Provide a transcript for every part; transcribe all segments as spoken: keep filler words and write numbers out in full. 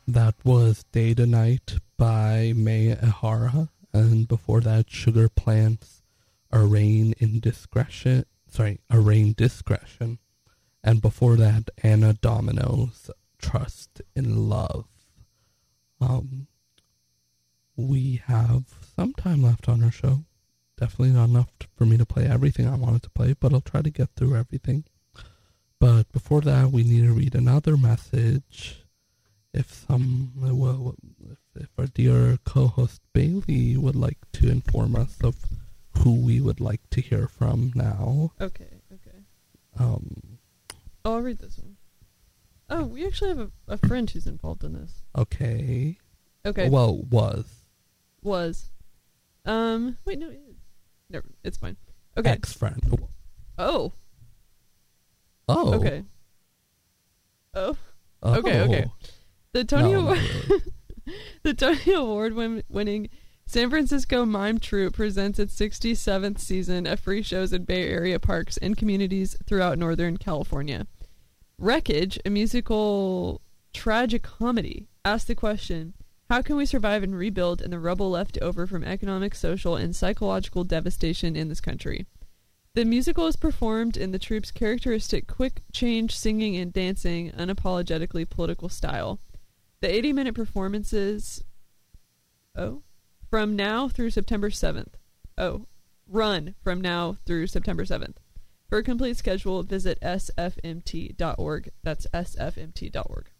That was Day to Night by Maya Ehara, and before that, Sugar Plants, Arraign Indiscretion, sorry, Arraign Discretion, and before that, Anna Domino's Trust in Love. Um, we have some time left on our show. Definitely not enough for me to play everything I wanted to play, but I'll try to get through everything. But before that, we need to read another message. If some, well, if, if our dear co-host Bailey would like to inform us of who we would like to hear from now. Okay, okay. Um. Oh, I'll read this one. Oh, we actually have a, a friend who's involved in this. Okay. Okay. Well, was. Was. Um, wait, no, it is. Never, it's fine. Okay. Ex-friend. Oh. Oh. Okay. Oh. Oh. Okay, okay. The Tony No, Award, not really. the Tony Award win- winning San Francisco Mime Troupe presents its sixty-seventh season of free shows in Bay Area parks and communities throughout Northern California. Wreckage, a musical tragicomedy, asks the question, how can we survive and rebuild in the rubble left over from economic, social, and psychological devastation in this country? The musical is performed in the troupe's characteristic quick change singing and dancing, unapologetically political style. The eighty-minute performances, oh, from now through September seventh. Oh, run from now through September seventh. For a complete schedule, visit s f m t dot org. That's s f m t dot org.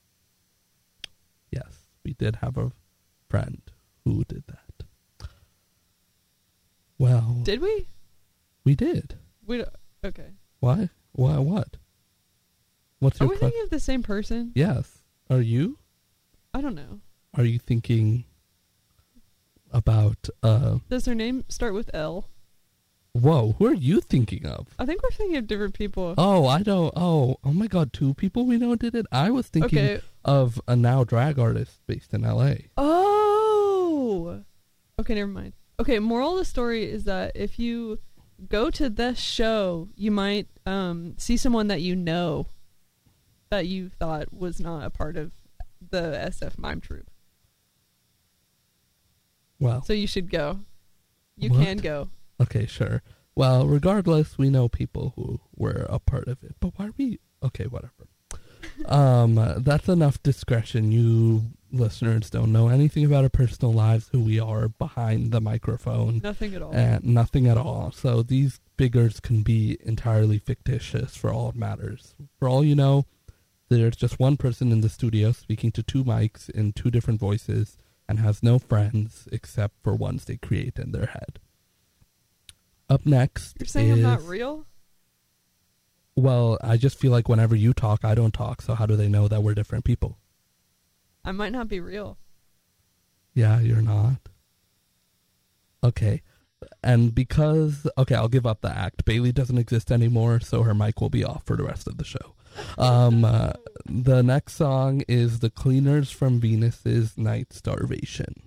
Yes, we did have a friend who did that. Well. Did we? We did. We don't, okay. Why? Why? What? What's Are your we question? thinking of the same person? Yes. Are you? I don't know. Are you thinking about, uh... Does her name start with L? Whoa, who are you thinking of? I think we're thinking of different people. Oh, I don't... Oh, oh my god, two people we know did it? I was thinking Okay. of a now drag artist based in L A. Oh! Okay, never mind. Okay, moral of the story is that if you go to this show, you might um, see someone that you know that you thought was not a part of the S F Mime Troupe. Well. So you should go. You What? can go. Okay, sure. Well, regardless, we know people who were a part of it. But why are we... Okay, whatever. um, uh, that's enough discretion. You listeners don't know anything about our personal lives, who we are behind the microphone. Nothing at all. And nothing at all. So these figures can be entirely fictitious for all it matters. For all you know, there's just one person in the studio speaking to two mics in two different voices and has no friends except for ones they create in their head. Up next You're saying is, I'm not real? Well, I just feel like whenever you talk, I don't talk, so how do they know that we're different people? I might not be real. Yeah, you're not. Okay. And because... Okay, I'll give up the act. Bailey doesn't exist anymore, so her mic will be off for the rest of the show. Um, uh, the next song is The Cleaners from Venus's Night Starvation.